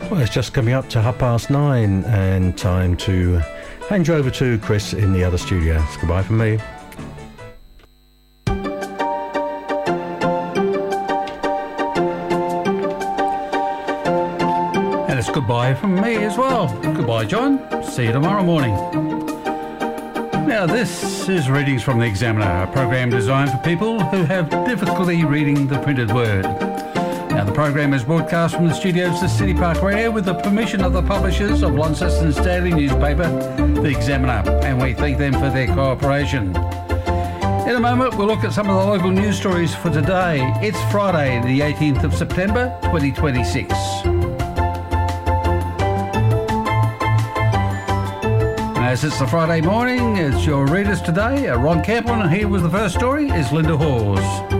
Well, it's just coming up to 9:30 and time to hand you over to Chris in the other studio. It's goodbye from me. And it's goodbye from me as well. Goodbye, John. See you tomorrow morning. Now, this is Readings from the Examiner, a program designed for people who have difficulty reading the printed word. Now, the program is broadcast from the studios of City Park Radio with the permission of the publishers of Launceston's daily newspaper, The Examiner, and we thank them for their cooperation. In a moment, we'll look at some of the local news stories for today. It's Friday, the 18th of September, 2026. As it's the Friday morning, it's your readers today, Ron Camplin, and here with the first story is Linda Hawes.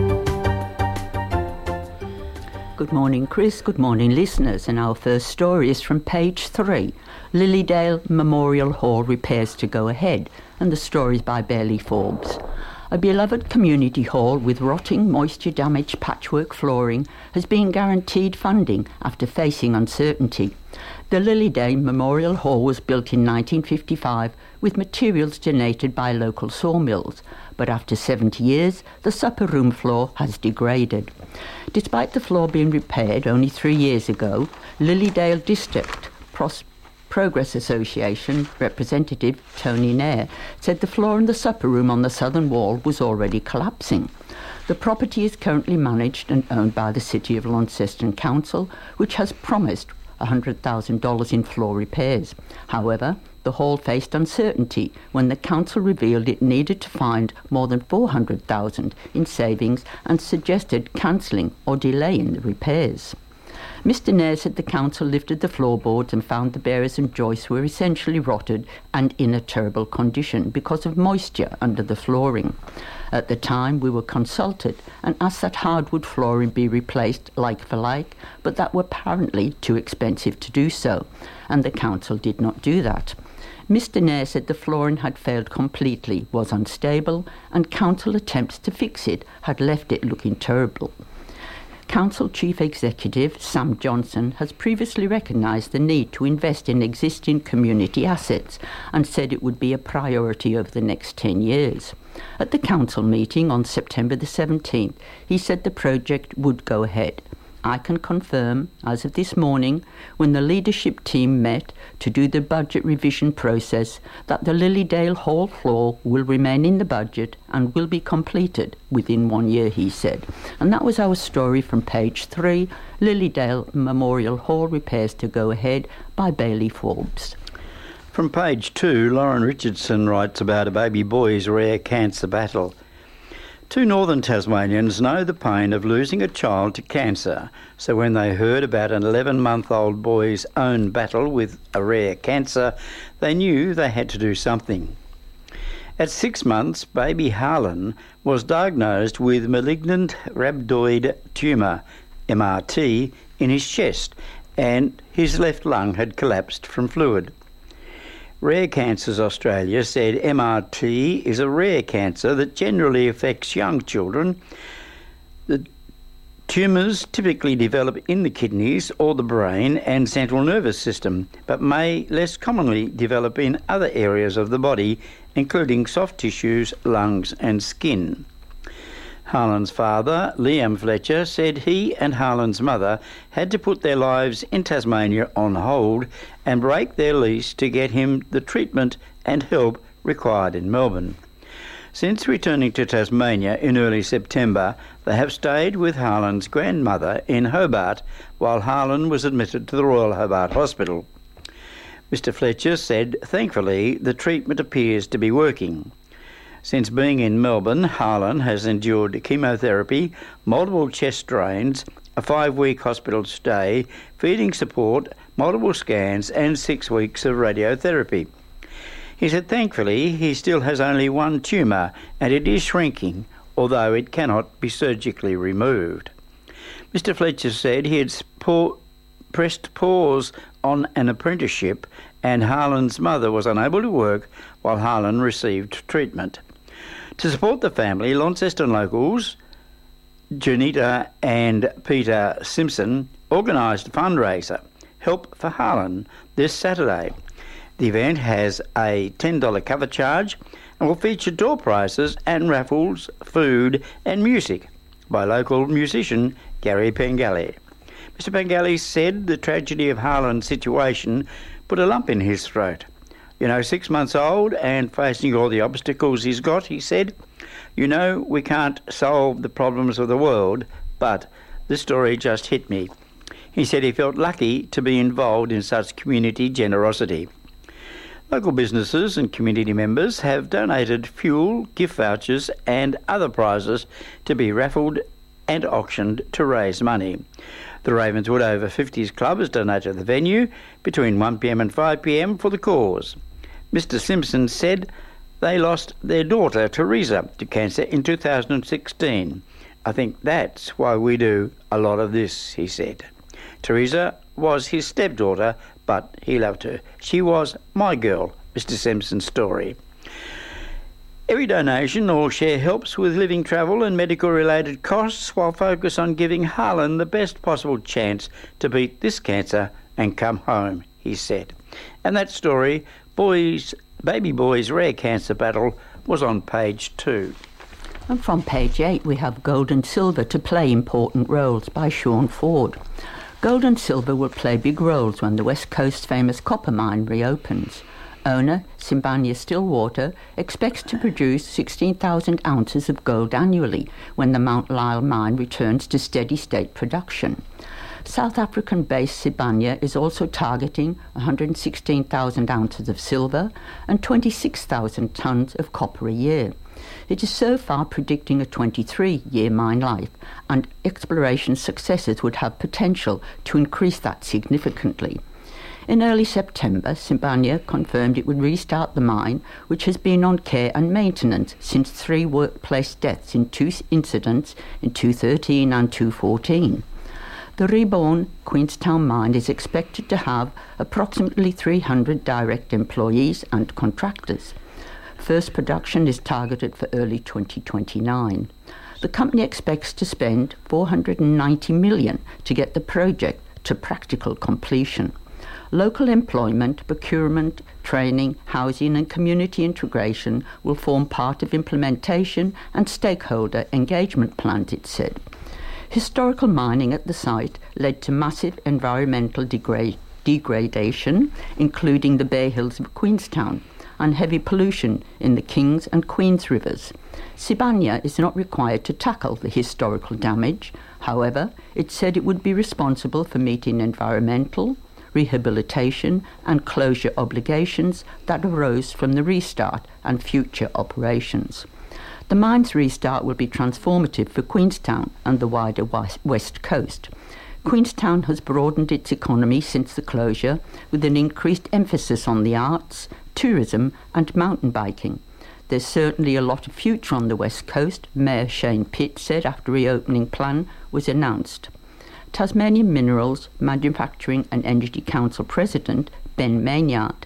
Good morning, Chris. Good morning, listeners. And our first story is from page 3. Lilydale Memorial Hall repairs to go ahead. And the story is by Bailey Forbes. A beloved community hall with rotting, moisture-damaged patchwork flooring has been guaranteed funding after facing uncertainty. The Lilydale Memorial Hall was built in 1955 with materials donated by local sawmills, but after 70 years, the supper room floor has degraded. Despite the floor being repaired only 3 years ago, Lilydale District Progress Association representative Tony Nair said the floor in the supper room on the southern wall was already collapsing. The property is currently managed and owned by the City of Launceston Council, which has promised $100,000 in floor repairs. However, the hall faced uncertainty when the council revealed it needed to find more than $400,000 in savings and suggested cancelling or delaying the repairs. Mr. Nair said the council lifted the floorboards and found the bearers and joists were essentially rotted and in a terrible condition because of moisture under the flooring. At the time, we were consulted and asked that hardwood flooring be replaced like for like, but that were apparently too expensive to do so, and the council did not do that. Mr. Nair said the flooring had failed completely, was unstable, and council attempts to fix it had left it looking terrible. Council Chief Executive Sam Johnson has previously recognised the need to invest in existing community assets and said it would be a priority over the next 10 years. At the council meeting on September the 17th, he said the project would go ahead. I can confirm, as of this morning, when the leadership team met to do the budget revision process, that the Lilydale Hall floor will remain in the budget and will be completed within 1 year, he said. And that was our story from page 3, Lilydale Memorial Hall repairs to go ahead, by Bailey Forbes. From page 2, Lauren Richardson writes about a baby boy's rare cancer battle. 2 northern Tasmanians know the pain of losing a child to cancer, so when they heard about an 11-month-old boy's own battle with a rare cancer, they knew they had to do something. At 6 months, baby Harlan was diagnosed with malignant rhabdoid tumour, MRT, in his chest, and his left lung had collapsed from fluid. Rare Cancers Australia said MRT is a rare cancer that generally affects young children. The tumours typically develop in the kidneys or the brain and central nervous system, but may less commonly develop in other areas of the body, including soft tissues, lungs and skin. Harlan's father, Liam Fletcher, said he and Harlan's mother had to put their lives in Tasmania on hold and break their lease to get him the treatment and help required in Melbourne. Since returning to Tasmania in early September, they have stayed with Harlan's grandmother in Hobart while Harlan was admitted to the Royal Hobart Hospital. Mr. Fletcher said, thankfully, the treatment appears to be working. Since being in Melbourne, Harlan has endured chemotherapy, multiple chest drains, a 5-week hospital stay, feeding support, multiple scans and 6 weeks of radiotherapy. He said thankfully he still has only one tumour and it is shrinking, although it cannot be surgically removed. Mr. Fletcher said he had pressed pause on an apprenticeship and Harlan's mother was unable to work while Harlan received treatment. To support the family, Launceston locals, Janita and Peter Simpson, organised a fundraiser Help for Harlan this Saturday. The event has a $10 cover charge and will feature door prizes and raffles, food and music by local musician Gary Pengelly. Mr. Pengelly said the tragedy of Harlan's situation put a lump in his throat. 6 months old and facing all the obstacles he's got, he said, we can't solve the problems of the world, but this story just hit me. He said he felt lucky to be involved in such community generosity. Local businesses and community members have donated fuel, gift vouchers and other prizes to be raffled and auctioned to raise money. The Ravenswood Over 50s Club has donated the venue between 1pm and 5pm for the cause. Mr. Simpson said they lost their daughter, Teresa, to cancer in 2016. I think that's why we do a lot of this, he said. Teresa was his stepdaughter, but he loved her. She was my girl, Mr. Simpson's story. Every donation or share helps with living, travel and medical-related costs while focus on giving Harlan the best possible chance to beat this cancer and come home, he said. And that story, Baby Boy's Rare Cancer Battle, was on page 2. And from page 8 we have Gold and Silver to Play Important Roles by Sean Ford. Gold and silver will play big roles when the West Coast's famous copper mine reopens. Owner Sibanye Stillwater expects to produce 16,000 ounces of gold annually when the Mount Lyell mine returns to steady-state production. South African-based Sibanye is also targeting 116,000 ounces of silver and 26,000 tonnes of copper a year. It is so far predicting a 23-year mine life, and exploration successes would have potential to increase that significantly. In early September, Sibanye confirmed it would restart the mine, which has been on care and maintenance since 3 workplace deaths in 2 incidents in 2013 and 2014. The reborn Queenstown mine is expected to have approximately 300 direct employees and contractors. First production is targeted for early 2029. The company expects to spend $490 million to get the project to practical completion. Local employment, procurement, training, housing and community integration will form part of implementation and stakeholder engagement plans, it said. Historical mining at the site led to massive environmental degradation, including the Bay Hills of Queenstown, and heavy pollution in the Kings and Queens rivers. Sibanye is not required to tackle the historical damage. However, it said it would be responsible for meeting environmental, rehabilitation and closure obligations that arose from the restart and future operations. The mine's restart will be transformative for Queenstown and the wider West Coast. Queenstown has broadened its economy since the closure, with an increased emphasis on the arts, tourism and mountain biking. There's certainly a lot of future on the West Coast, Mayor Shane Pitt said after reopening plan was announced. Tasmanian Minerals, Manufacturing and Energy Council President Ben Maynard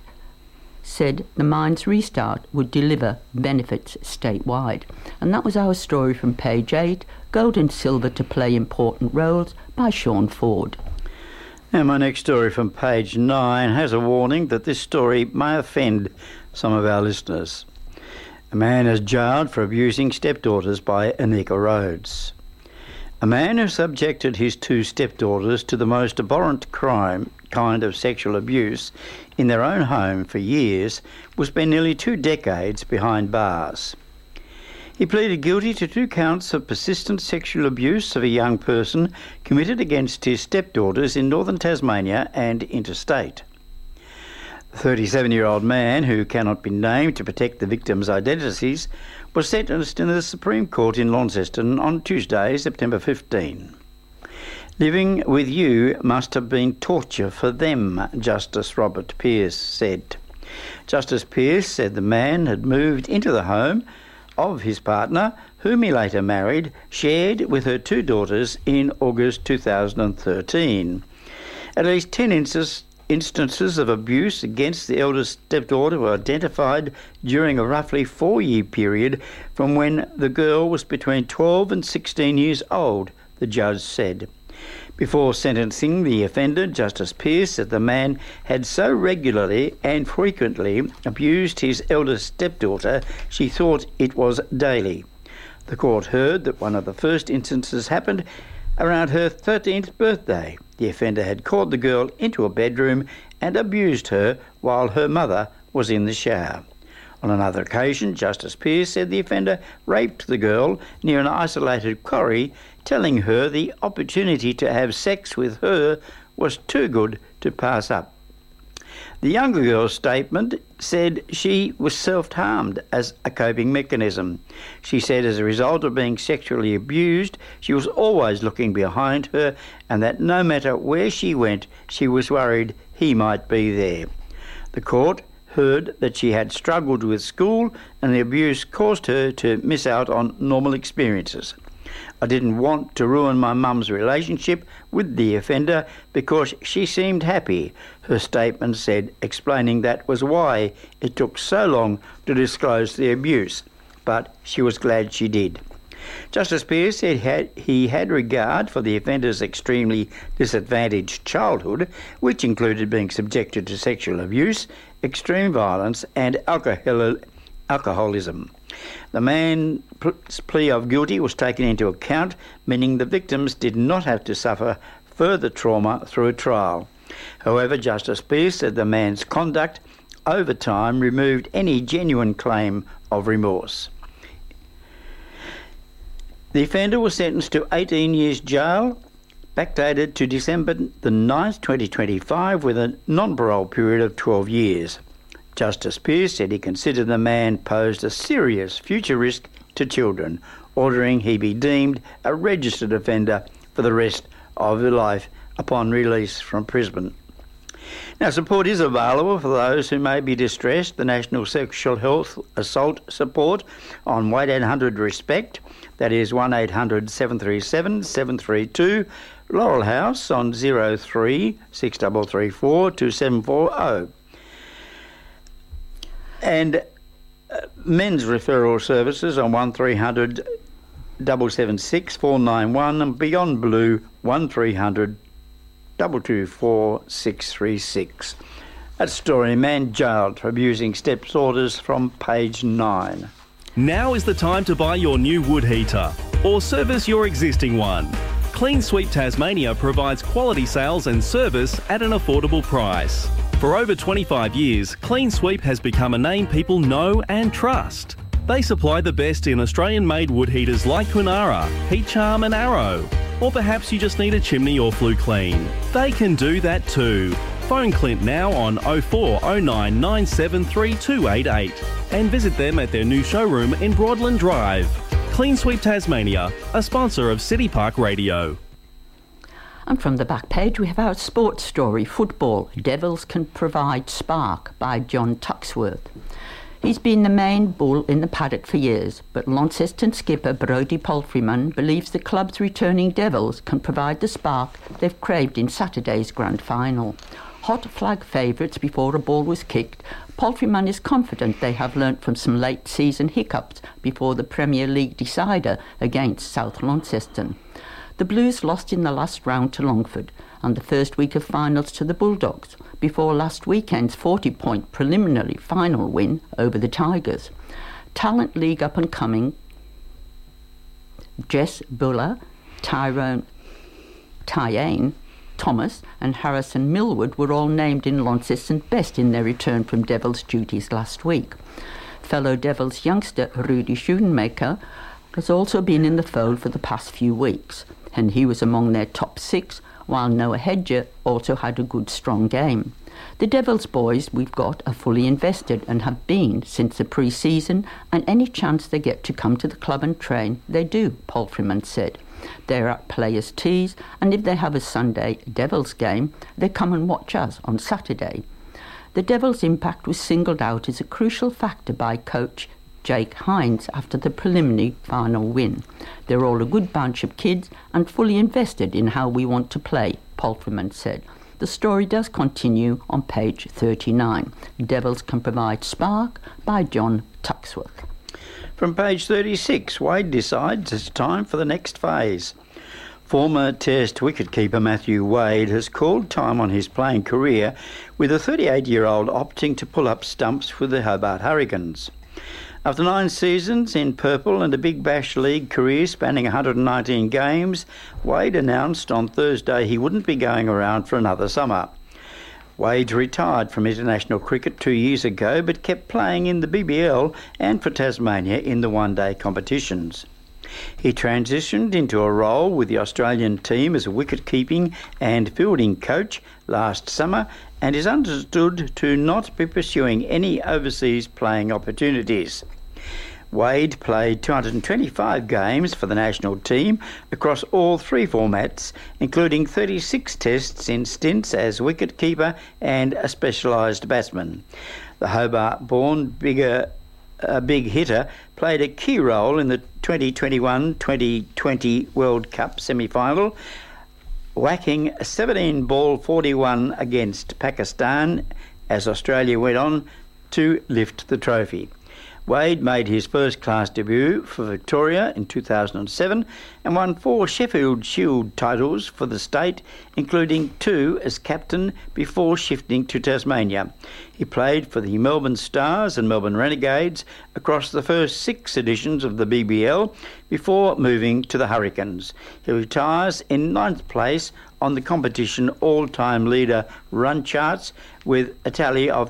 said the mine's restart would deliver benefits statewide. And that was our story from page 8, Gold and Silver to Play Important Roles by Sean Ford. Now my next story from page 9 has a warning that this story may offend some of our listeners. A man is jailed for abusing stepdaughters by Anika Rhodes. A man who subjected his 2 stepdaughters to the most abhorrent kind of sexual abuse in their own home for years will spend nearly 2 decades behind bars. He pleaded guilty to 2 counts of persistent sexual abuse of a young person committed against his stepdaughters in northern Tasmania and interstate. The 37-year-old man, who cannot be named to protect the victims' identities, was sentenced in the Supreme Court in Launceston on Tuesday, September 15. Living with you must have been torture for them, Justice Robert Pearce said. Justice Pearce said the man had moved into the home of his partner, whom he later married, shared with her 2 daughters in August 2013. At least 10 instances of abuse against the eldest stepdaughter were identified during a roughly 4-year period from when the girl was between 12 and 16 years old, the judge said. Before sentencing the offender, Justice Pearce said the man had so regularly and frequently abused his eldest stepdaughter she thought it was daily. The court heard that one of the first instances happened around her 13th birthday. The offender had called the girl into a bedroom and abused her while her mother was in the shower. On another occasion, Justice Pearce said the offender raped the girl near an isolated quarry, telling her the opportunity to have sex with her was too good to pass up. The younger girl's statement said she was self-harmed as a coping mechanism. She said as a result of being sexually abused, she was always looking behind her and that no matter where she went, she was worried he might be there. The court heard that she had struggled with school and the abuse caused her to miss out on normal experiences. I didn't want to ruin my mum's relationship with the offender because she seemed happy, her statement said, explaining that was why it took so long to disclose the abuse, but she was glad she did. Justice Pearce said he had regard for the offender's extremely disadvantaged childhood, which included being subjected to sexual abuse, extreme violence and alcoholism. The man's plea of guilty was taken into account, meaning the victims did not have to suffer further trauma through a trial. However, Justice Pearce said the man's conduct over time removed any genuine claim of remorse. The offender was sentenced to 18 years jail, backdated to December the 9th, 2025, with a non-parole period of 12 years. Justice Pearce said he considered the man posed a serious future risk to children, ordering he be deemed a registered offender for the rest of his life upon release from prison. Now, support is available for those who may be distressed. The National Sexual Health Assault Support on 1800 RESPECT, that is 1800 737 732, Laurel House on 03 6334 2740. And men's referral services on 1300 776 491 and Beyond Blue 1300 224 636. That story, man jailed for abusing stepdaughters, from page 9. Now is the time to buy your new wood heater or service your existing one. Clean Sweep Tasmania provides quality sales and service at an affordable price. For over 25 years, Clean Sweep has become a name people know and trust. They supply the best in Australian-made wood heaters like Kwinana, Heat Charm and Arrow. Or perhaps you just need a chimney or flue clean. They can do that too. Phone Clint now on 0409 973 288 and visit them at their new showroom in Broadland Drive. Clean Sweep Tasmania, a sponsor of City Park Radio. And from the back page we have our sports story, football. Devils can provide spark, by John Tuxworth. He's been the main bull in the paddock for years, but Launceston skipper Brodie Palfreyman believes the club's returning Devils can provide the spark they've craved in Saturday's grand final. Hot flag favourites before a ball was kicked, Palfreyman is confident they have learnt from some late season hiccups before the Premier League decider against South Launceston. The Blues lost in the last round to Longford and the first week of finals to the Bulldogs, before last weekend's 40-point preliminary final win over the Tigers. Talent League up-and-coming Jess Buller, Tyane Thomas and Harrison Millwood were all named in Launceston best in their return from Devils duties last week. Fellow Devils youngster Rudy Schoenmaker has also been in the fold for the past few weeks, and he was among their top 6, while Noah Hedger also had a good strong game. The Devils boys we've got are fully invested and have been since the pre-season, and any chance they get to come to the club and train, they do, Palfreyman said. They're at players' tees, and if they have a Sunday Devils game, they come and watch us on Saturday. The Devils' impact was singled out as a crucial factor by coach Jake Hines after the preliminary final win. They're all a good bunch of kids and fully invested in how we want to play, Palfreyman said. The story does continue on page 39. Devils can provide spark, by John Tuxworth. From page 36, Wade decides it's time for the next phase. Former Test wicketkeeper Matthew Wade has called time on his playing career, with the 38-year-old opting to pull up stumps with the Hobart Hurricanes. After 9 seasons in purple and a Big Bash League career spanning 119 games, Wade announced on Thursday he wouldn't be going around for another summer. Wade retired from international cricket 2 years ago, but kept playing in the BBL and for Tasmania in the one-day competitions. He transitioned into a role with the Australian team as a wicket-keeping and fielding coach last summer, and is understood to not be pursuing any overseas playing opportunities. Wade played 225 games for the national team across all 3 formats, including 36 tests in stints as wicket-keeper and a specialised batsman. The Hobart-born big hitter played a key role in the 2021-2020 World Cup semi-final, whacking 17-ball 41 against Pakistan as Australia went on to lift the trophy. Wade made his first-class debut for Victoria in 2007 and won 4 Sheffield Shield titles for the state, including 2 as captain before shifting to Tasmania. He played for the Melbourne Stars and Melbourne Renegades across the first 6 editions of the BBL before moving to the Hurricanes. He retires in 9th place on the competition all-time leader run charts with a tally of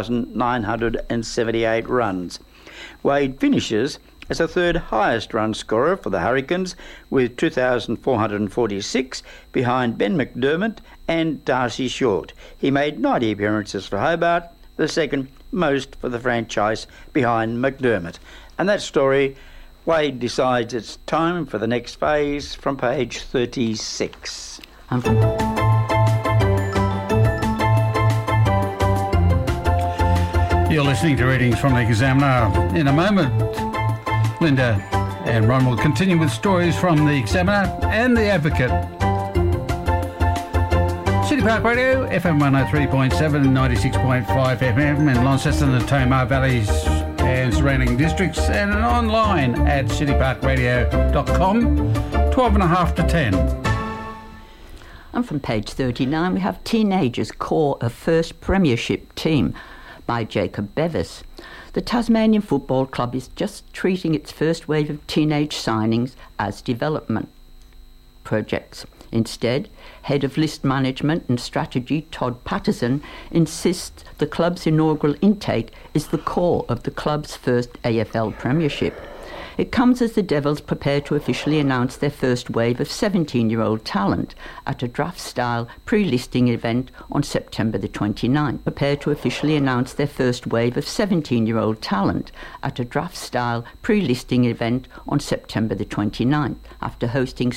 2,978 runs. Wade finishes as the 3rd highest run scorer for the Hurricanes with 2,446 behind Ben McDermott and Darcy Short. He made 90 appearances for Hobart, the 2nd most for the franchise behind McDermott. And that story, Wade decides it's time for the next phase, from page 36. You're listening to readings from the Examiner. In a moment, Linda and Ron will continue with stories from the Examiner and the Advocate. City Park Radio, FM 103.7, 96.5 FM in Launceston and the Tamar Valleys and surrounding districts, and online at cityparkradio.com, 12.5 to 10. And from page 39, we have Teenagers Core a First Premiership Team by Jacob Bevis. The Tasmanian Football Club is just treating its first wave of teenage signings as development projects. Instead, Head of List Management and Strategy Todd Patterson insists the club's inaugural intake is the core of the club's first AFL Premiership. It comes as the Devils prepare to officially announce their first wave of 17-year-old talent at a draft-style pre-listing event on September the 29th. Prepare to officially announce their first wave of 17-year-old talent at a draft-style pre-listing event on September the 29th, after hosting